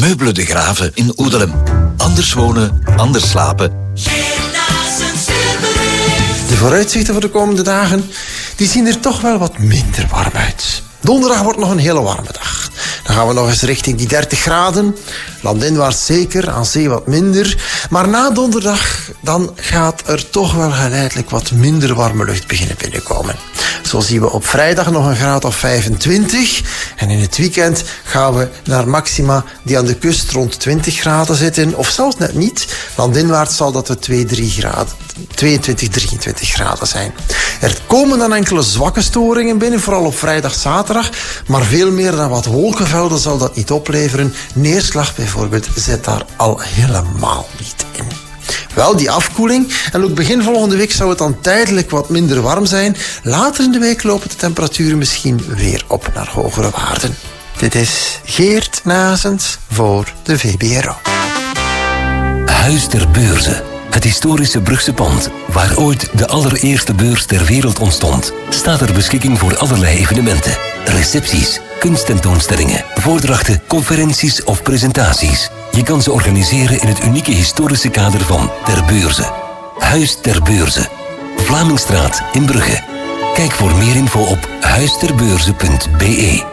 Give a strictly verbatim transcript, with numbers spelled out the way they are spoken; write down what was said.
Meubles de Grave in Oedelem. Anders wonen, anders slapen. De vooruitzichten voor de komende dagen die zien er toch wel wat minder warm uit. Donderdag wordt nog een hele warme dag. Dan gaan we nog eens richting die dertig graden. Landinwaarts zeker, aan zee wat minder. Maar na donderdag dan gaat er toch wel geleidelijk wat minder warme lucht beginnen binnenkomen. Zo zien we op vrijdag nog een graad of vijfentwintig. En in het weekend gaan we naar maxima die aan de kust rond twintig graden zitten. Of zelfs net niet. Landinwaarts zal dat de twee, drie graden, tweeëntwintig, drieëntwintig graden zijn. Er komen dan enkele zwakke storingen binnen, vooral op vrijdag, zaterdag. Maar veel meer dan wat wolkenvelden zal dat niet opleveren. Neerslag bijvoorbeeld zit daar al helemaal niet in. Wel, die afkoeling. En ook begin volgende week zou het dan tijdelijk wat minder warm zijn. Later in de week lopen de temperaturen misschien weer op naar hogere waarden. Dit is Geert Nazens voor de V B R O. Huis ter Beurze. Het historische Brugse pand, waar ooit de allereerste beurs ter wereld ontstond, staat ter beschikking voor allerlei evenementen. Recepties, kunsttentoonstellingen, voordrachten, conferenties of presentaties. Je kan ze organiseren in het unieke historische kader van Ter Beurze. Huis ter Beurze. Vlamingstraat in Brugge. Kijk voor meer info op huisterbeurze punt be.